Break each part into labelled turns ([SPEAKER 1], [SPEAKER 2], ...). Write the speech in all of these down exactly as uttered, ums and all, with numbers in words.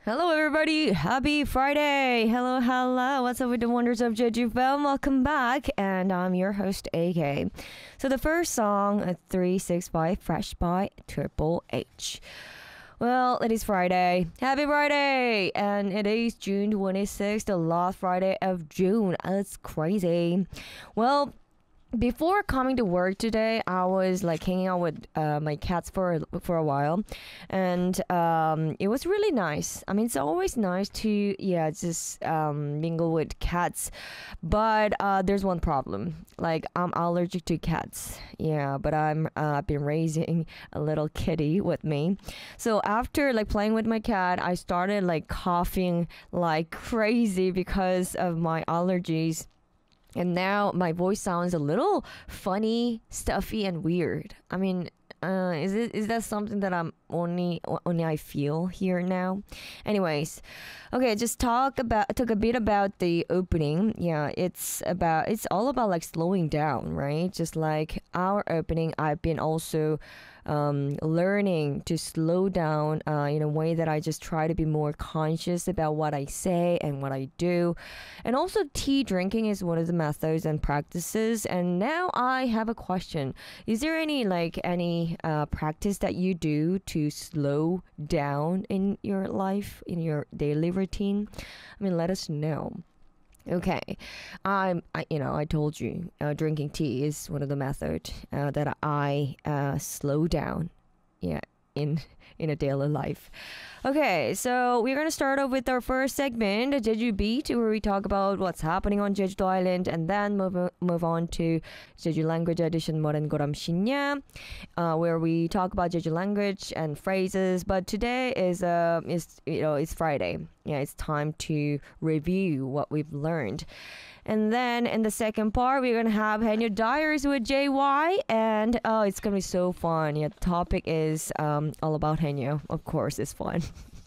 [SPEAKER 1] Hello, everybody. Happy Friday. Hello, hello. What's up with the wonders of Jeju Film? Welcome back. And I'm your host, A K. So the first song, uh, three six five, Fresh by Triple H. Well, it is Friday. Happy Friday! And it is June twenty-sixth, the last Friday of June. That's crazy. Well, before coming to work today, I was like hanging out with uh, my cats for for a while, and um, it was really nice. I mean, it's always nice to yeah just um, mingle with cats, but uh, there's one problem. Like I'm allergic to cats. Yeah, but I'm uh, I've been raising a little kitty with me, so after like playing with my cat, I started like coughing like crazy because of my allergies. And now my voice sounds a little funny, stuffy, and weird. I mean, uh, is it is that something that I'm only only I feel here now? Anyways, okay, just talk about talk a bit about the opening. Yeah, it's about it's all about like slowing down, right? Just like our opening, I've been also um, learning to slow down uh, in a way that I just try to be more conscious about what I say and what I do. And also, tea drinking is one of the methods and practices. And now I have a question: is there any like any uh, practice that you do to slow down in your life, in your daily routine? I mean, let us know. Okay, I'm. I, you know, I told you, uh, drinking tea is one of the methods uh, that I uh, slow down. Yeah, in in a daily life. Okay, so we're gonna start off with our first segment, the Jeju Beat, where we talk about what's happening on Jeju Island, and then move move on to Jeju Language Edition Moren Goram Shinya, uh, where we talk about Jeju language and phrases. But today is uh is you know it's Friday. Yeah, it's time to review what we've learned. And then in the second part, we're going to have Haenyeo Diaries with J Y. And oh, it's going to be so fun. Yeah, the topic is um, all about Haenyeo. Of course, it's fun.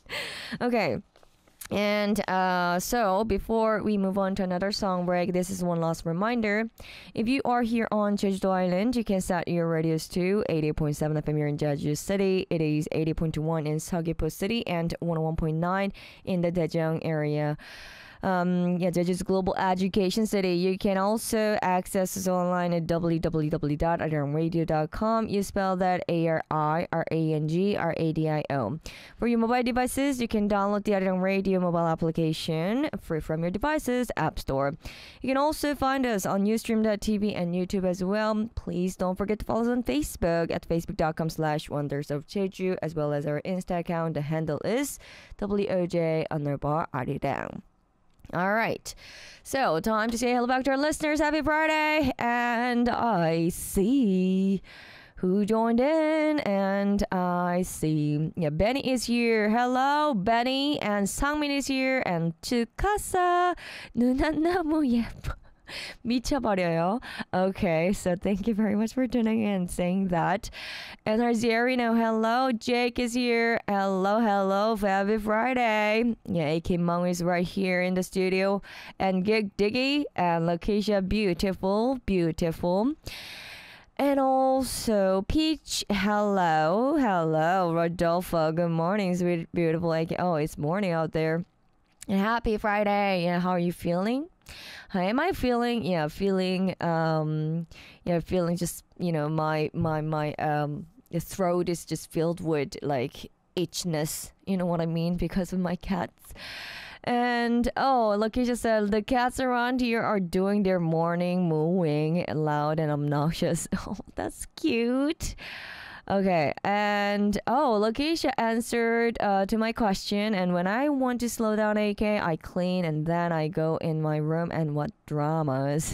[SPEAKER 1] Okay. And uh, so before we move on to another song break, this is one last reminder. If you are here on Jeju Island, you can set your radios to eighty point seven F M here in Jeju City. It is eighty point one in Seogwipo City and one oh one point nine in the Daejeong area. Um, yeah, Jeju's global education city. You can also access us online at w w w dot arirang radio dot com. You spell that A R I R A N G R A D I O. For your mobile devices, you can download the Arirang Radio mobile application free from your device's app store. You can also find us on ustream dot t v and YouTube as well. Please don't forget to follow us on Facebook at facebook dot com slash wonders of Jeju, as well as our Insta account. The handle is W O J underbar Arirang. All right, so time to say hello back to our listeners. Happy Friday. And I see who joined in, and I see, yeah, Benny is here. Hello, Benny. And Sangmin is here, and Tsukasa. 누나 너무 예뻐. 미쳐버려요. Okay, so thank you very much for tuning in and saying that. And our Zeri now, hello. Jake is here. Hello, hello. Happy Friday. Yeah, A K Mung is right here in the studio. And Gig Diggy and Lakeisha, beautiful, beautiful. And also Peach, hello, hello. Rodolfo, good morning. It's beautiful. Like, oh, it's morning out there. And happy Friday. Yeah, how are you feeling? How am I feeling? Yeah, feeling um yeah, feeling just, you know, my my my um the throat is just filled with like itchiness, you know what I mean, because of my cats. And oh, Lakeisha said the cats around here are doing their morning mooing loud and obnoxious. Oh, that's cute. Okay, and oh, Lakeisha answered uh, to my question. And when I want to slow down, A K, I clean and then I go in my room and watch dramas.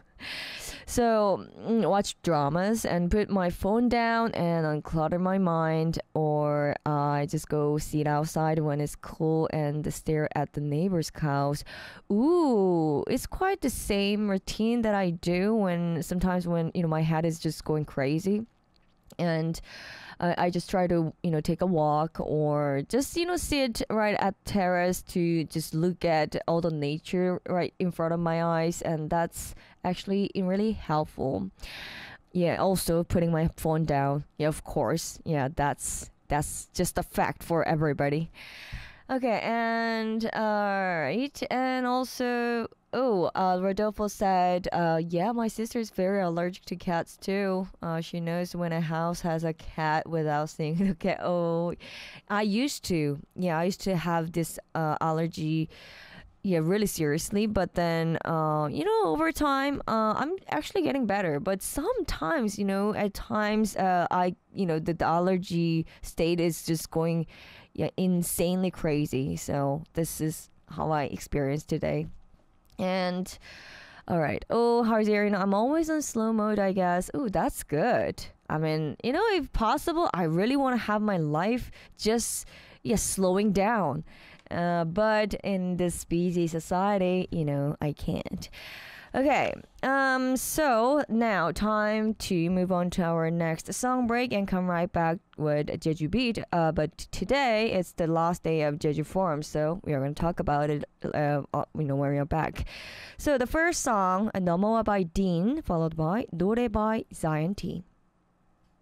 [SPEAKER 1] So mm, watch dramas and put my phone down and unclutter my mind, or uh, I just go sit outside when it's cool and stare at the neighbor's cows. Ooh, it's quite the same routine that I do when sometimes when, you know, my head is just going crazy. And uh, I just try to, you know, take a walk or just, you know, sit right at terrace to just look at all the nature right in front of my eyes. And that's actually really helpful. Yeah, also putting my phone down. Yeah, of course. Yeah, that's that's just a fact for everybody. Okay, and uh, right, and also, oh, uh, Rodolfo said, uh, yeah, my sister's very allergic to cats too. Uh, she knows when a house has a cat without seeing the cat. Oh, I used to, yeah, I used to have this uh, allergy, yeah, really seriously. But then, uh, you know, over time, uh, I'm actually getting better. But sometimes, you know, at times, uh, I, you know, the, the allergy state is just going, yeah, insanely crazy. So this is how I experienced today. And all right. Oh, Harzarian, I'm always on slow mode, I guess. Oh, that's good. I mean, you know, if possible, I really want to have my life just, yeah, slowing down. Uh, but in this busy society, you know, I can't. Okay, um, so now time to move on to our next song break and come right back with Jeju Beat. Uh, but today it's the last day of Jeju Forum, so we are going to talk about it, uh, uh, you know, when we are back. So the first song, 넘어와 by Dean, followed by 노래 by Zion T.